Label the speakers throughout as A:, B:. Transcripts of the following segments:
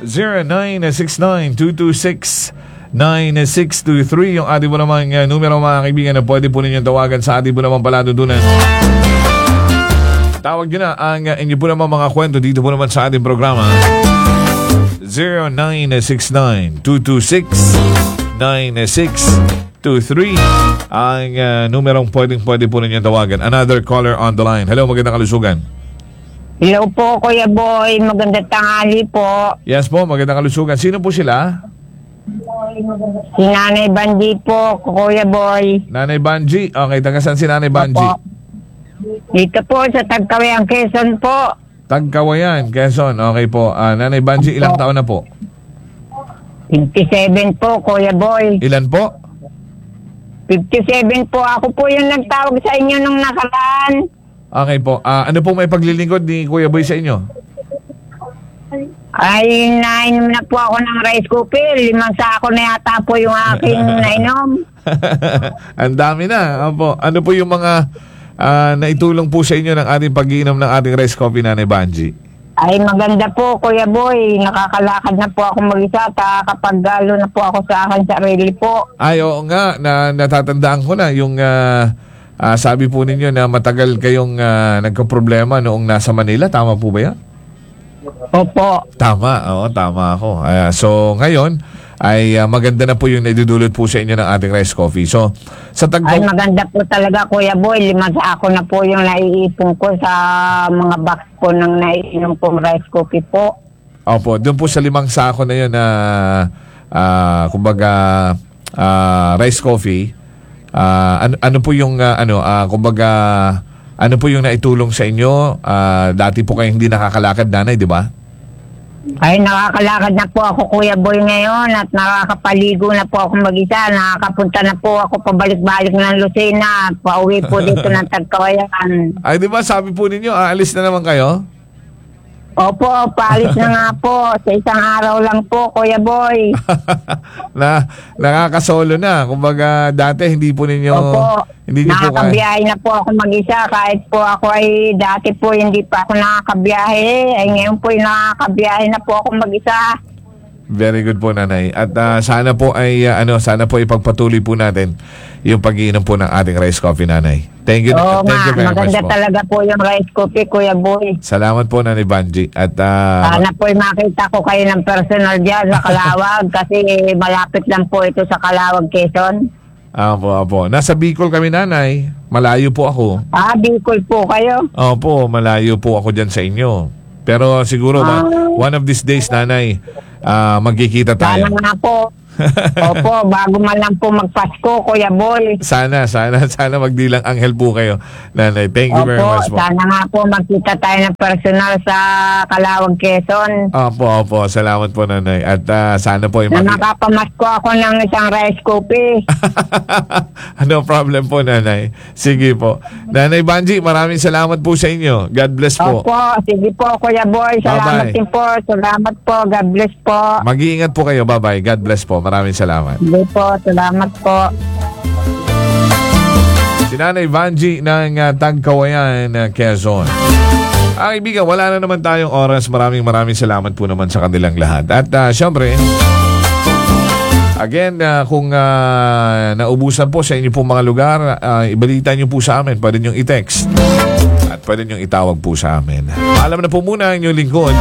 A: 0969-226-9623 yung ating po namang numero mga kaibigan na pwede po ninyong tawagan sa ating po namang paladudunan. Tawag nyo na ang inyo po naman mga kwento dito po naman sa ating programa. 0969-226-9623 ang numerong pwede po ninyong tawagan. Another caller on the line. Hello, magandang kalusugan.
B: Hello po, Kuya Boy. Magandang tanghali po.
A: Yes po, magandang kalusugan. Sino po sila?
B: Si Nanay Banji po, Kuya Boy.
A: Nanay Banji. Okay, taga saan si Nanay Banji?
B: Opo. Dito po sa Tagkawayan, Quezon po.
A: Tagkawayan, Quezon. Okay po. Nanay Banji, ilang taon na po?
B: 57 po, Kuya Boy.
A: Ilan po?
B: 57 po. Ako po yung nagtawag sa inyo nung nakaraan.
A: Okay po. Ano pong may paglilingkod ni Kuya Boy sa inyo?
B: Ay, nainom na po ako ng rice cooker. 5 sako na yata po yung aking nainom.
A: Ang dami na. Opo. Ano po yung mga naitulong po sa inyo ng ating pag-iinom ng ating rice coffee, Nanay Banji?
B: Ay, maganda po, Kuya Boy. Nakakalakad na po ako mag-isa. Kapag galo na po ako sa akin sarili po.
A: Ay, oo nga. Natatandaan ko na yung sabi po ninyo na matagal kayong nagka-problema noong nasa Manila. Tama po ba yan?
B: Opo.
A: Tama. Oo, tama ako. So, ngayon ay maganda na po yung naidudulot po sa inyo ng ating rice coffee. So, sa
B: Ay, maganda po talaga, Kuya Boy. 5 sako na po yung naiipon ko sa mga box po ng naiinom pong rice coffee po.
A: Opo, doon po sa 5 sako na yun na kumbaga rice coffee. Ano po yung kumbaga ano po yung naitulong sa inyo? Dati po kayong hindi nakakalakad, Nanay, di ba?
B: Ay, nakakalakad na po ako, Kuya Boy, ngayon at nakakapaligo na po ako mag-isa. Nakakapunta na po ako pabalik-balik ng Lucena. Pauwi po dito ng Tagkawayan.
A: Ay, di ba sabi po ninyo, aalis na naman kayo?
B: Opo, paalis na nga po. Sa isang araw lang po, Kuya Boy.
A: Nakakasolo na. Kumbaga, dati hindi po ninyo...
B: Opo,
A: hindi niyo po
B: nakakabiyahe na po ako mag-isa. Kahit po ako ay dati po hindi pa ako nakakabiyahe. Ay ngayon po nakakabiyahe na po ako mag-isa.
A: Very good po, Nanay. At sana po ay sana po ipagpatuloy po natin yung pag-iinom po ng ating rice coffee, Nanay. Thank you.
B: Oo,
A: thank you very much
B: maganda
A: po.
B: talaga po yung rice coffee, Kuya Boy.
A: Salamat po, Nanay Banji. At
B: sana po makita ko kayo ng personal dyan sa Calawag kasi malapit lang po ito sa Calawag, Quezon.
A: Opo. Nasa Bicol kami, Nanay. Malayo po ako.
B: Bicol po kayo?
A: Opo, malayo po ako dyan sa inyo. Pero siguro one of these days, Nanay, magkikita tayo.
B: Sana nga po. Opo, bago man lang po magpasko, Kuya Boy.
A: Sana magdilang anghel po kayo, Nanay. Thank you very much po.
B: Sana nga po magkita tayo ng personal sa Calawag, Quezon.
A: Opo. Salamat po, Nanay. At sana po
B: na makapamasko ako ng isang rice coffee.
A: No problem po, Nanay. Sige po. Nanay Banji, maraming salamat po sa inyo. God bless po.
B: Opo, sige po, Kuya Boy. Salamat din po. Salamat po. God bless po.
A: Mag-iingat po kayo. Bye-bye. God bless po. Maraming salamat.
B: Sige po. Salamat po.
A: Si Nanay Banji ng Tagkawayan, Quezon. Kaibigan, wala na naman tayong oras. Maraming salamat po naman sa kanilang lahat. At syempre, again, kung naubusan po sa inyo pong mga lugar, ibalita nyo po sa amin. Pwede nyo i-text. At pwede nyo itawag po sa amin. Alam na po muna ang inyong lingkod.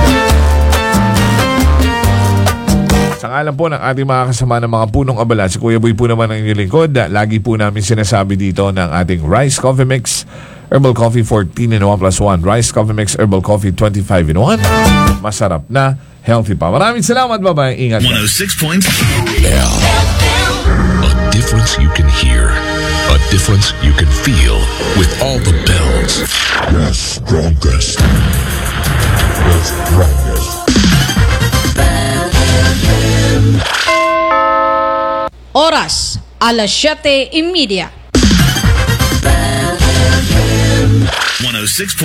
A: Sa ngalan po ng ating mga kasama ng mga punong abala, si Kuya Boy po naman ang inyong lingkod. Lagi po namin sinasabi dito ng ating Rice Coffee Mix Herbal Coffee 14 in 1 plus 1. Rice Coffee Mix Herbal Coffee 25 in 1. Masarap na, healthy pa. Maraming salamat, bye-bye. Ingat.
C: 106.L. A difference you can hear. A difference you can feel with all the bells. The strongest. The strongest.
D: Oras, alas 7:30.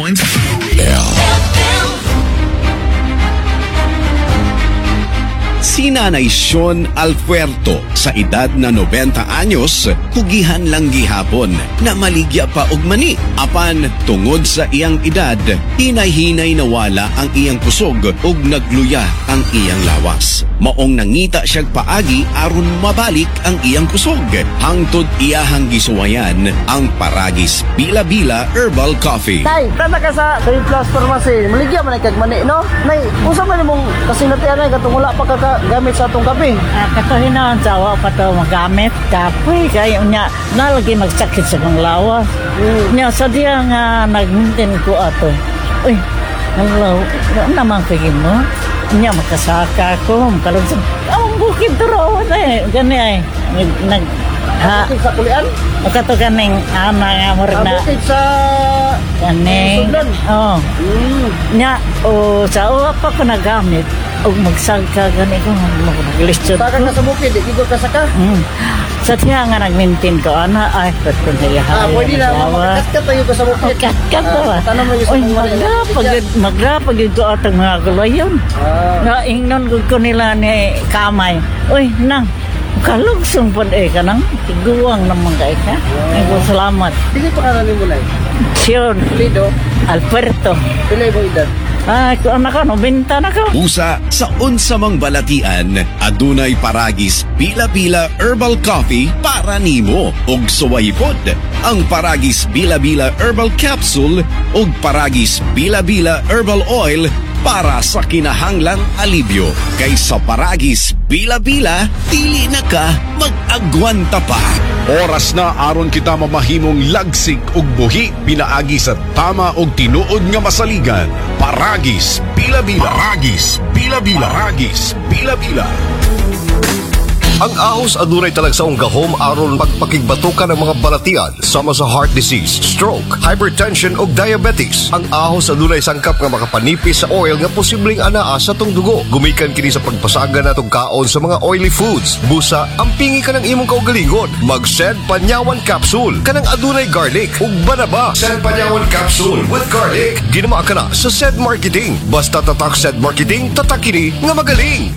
C: 106.L.
E: Si Nanay Sean Alpuerto sa edad na 90 anyos, kugihan lang gihapon na maligya pa og mani. Apan tungod sa iyang edad, hinay-hinay nawala ang iyang kusog ug nagluya ang iyang lawas. Maong nangita siyag paagi aron mabalik ang iyang kusog. Hangtod iyahang gisuwayan ang Paragis Bila-Bila Herbal Coffee.
F: Nay, tanda ka sa Plus Pharmacy. Maligya man kag mani, no? Nay, unsa man imong kasinatian ay katong wala pa gamit sa atong kape?
G: Katuhinan sa awa pa to magamit kapoy kaya unya nalagi magsakit sa kong lawas. Nya sa diya nga nagmintin ko ato. Uy, hello, naman pigin mo. Nya makasaka ko, makalog sa ang bukid duro ay gani ay
F: Bukid sa kulian?
G: Makato kaning ana nga murag na
F: Bukid sa
G: kaning
F: Sugdan?
G: oh nya o sa uwa pa ko nagamit og magsagka gani ko maglistod
F: Saka ka sa bukid, di ko kasaka.
G: sa tiya nga nag-maintain ko ana ay pat ko niya
F: Pwede na, makakat tayo ka sa bukid.
G: kat ba
F: Tanong mo yung sa mga
G: magrapag yung ko atang mga gulayon nga ingnon ko nila ni kamay uy nang kalugsong po kanang tiguang naman ka salamat
F: Dili pa ka namin mulay.
G: Sean
F: Lido,
G: Alberto
F: pilay mo edad.
G: ko anak ko no benta na ko
E: Usa sa unsamang balatian, adunay Paragis Bila-Bila Herbal Coffee para nimo ug suwaypod. Ang Paragis Bila-Bila Herbal Capsule ug Paragis Bila-Bila Herbal Oil para sa kinahanglang alibyo. Kaysa Paragis Bila-Bila, dili na ka mag-agwanta pa. Oras na aron kita mamahimong lagsig ug buhi pinaagi sa tama ug tinuod nga masaligan. Paragis Bila-Bila. Paragis Bila-Bila. Paragis Bila-Bila.
H: Ang ahos adunay talagsaong gahom aron pagpakigbatukan ng mga balatian sama sa heart disease, stroke, hypertension ug diabetes. Ang ahos adunay sangkap nga makapanipis sa oil nga posibleng anaa sa tong dugo. Gumikan kini sa pagpasaga natong kaon sa mga oily foods. Busa, ampingi ka ng imong kaugalingon. Mag-Sed Panyawan Capsule kanang adunay garlic ug banaba. Sed Panyawan Capsule with garlic. Ginawa ka na sa Sed Marketing. Basta tatak Sed Marketing, tatak kini nga magaling.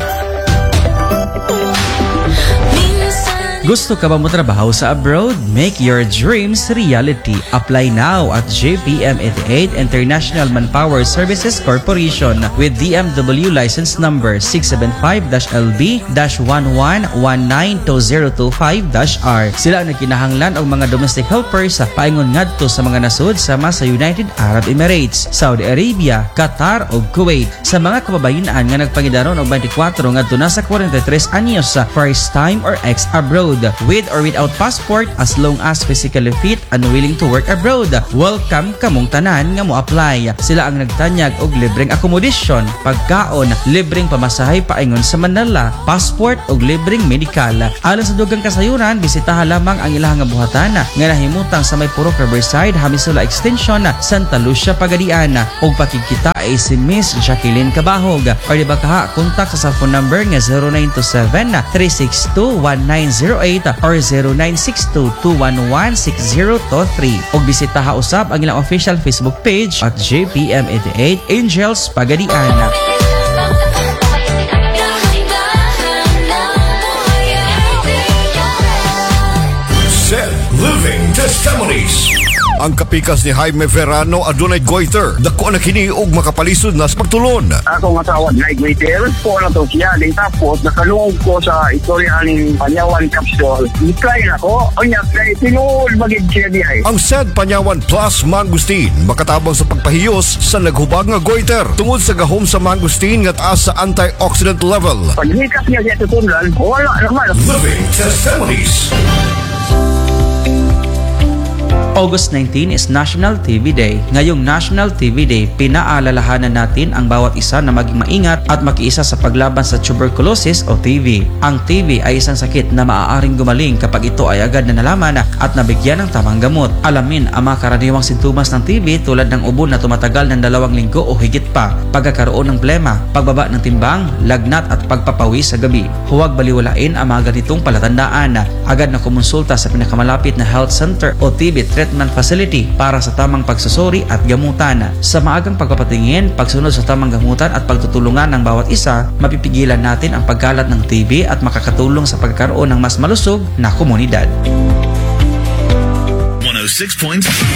I: Gusto ka ba mo trabaho sa abroad? Make your dreams reality. Apply now at JPM88 International Manpower Services Corporation with DMW license number 675-LB-11192025-R. Sila ang nagkinahanglan og mga domestic helpers sa paingon ngadto sa mga nasud sama sa United Arab Emirates, Saudi Arabia, Qatar ug Kuwait. Sa mga kababayan nga nagpangidaron og 24 ngadto na sa 43 anyos sa first time or ex-abroad with or without passport as long as physically fit and willing to work abroad. Welcome kamong tanan nga mo apply. Sila ang nagtanyag og libreng accommodation, pagkaon, libreng pamasahe paingon sa Manila, passport ug libreng medical. Alang sa dugang kasayuran, bisitaha lamang ang ilahang buhatan nga nahimutang sa may Purok Riverside, Hamisula Extension, Santa Lucia, Pagadian. Ug pakikita ay si Miss Jacqueline Cabahog. Or di ba kaha, kontak sa cellphone number nga 0927-362-1908 or 0962-211-6023 o bisitaha usab ang ilang official Facebook page at JPM88 Angels Pagadian.
H: Sed Living Testimonies. Ang kapikas ni Jaime Verano adunay goiter. Dako na kini og makapalisod na sa pagtulon.
J: Ako nga tawag na Greater po na to siya. Din tapos nakalungog ko sa istorya ng Panyawan Capsule. I-try na ko. O niya, tinuol magig siya dihay.
H: Ang Sed Panyawan Plus Mangustin makatabang sa pagpahiyos sa naghubag nga goiter tungod sa gahom sa mangustin nga taas sa antioxidant level.
J: Pag hikas niya siya tutunlan, wala naman.
H: Living Testimonies.
I: August 19 is National TV Day. Ngayong National TV Day, pinaalalahanan natin ang bawat isa na maging maingat at makiisa sa paglaban sa tuberculosis o TB. Ang TB ay isang sakit na maaaring gumaling kapag ito ay agad na nalaman at nabigyan ng tamang gamot. Alamin ang mga karaniwang sintomas ng TB tulad ng ubo na tumatagal ng 2 linggo o higit pa, pagkakaroon ng plema, pagbaba ng timbang, lagnat at pagpapawis sa gabi. Huwag baliwalain ang mga ganitong palatandaan. Agad na kumonsulta sa pinakamalapit na health center o TB treatment treatment facility para sa tamang pagsusuri at gamutan. Sa maagang pagpapatingin, pagsunod sa tamang gamutan at pagtutulungan ng bawat isa, mapipigilan natin ang pagkalat ng TB at makakatulong sa pagkaroon ng mas malusog na komunidad.
C: 106.5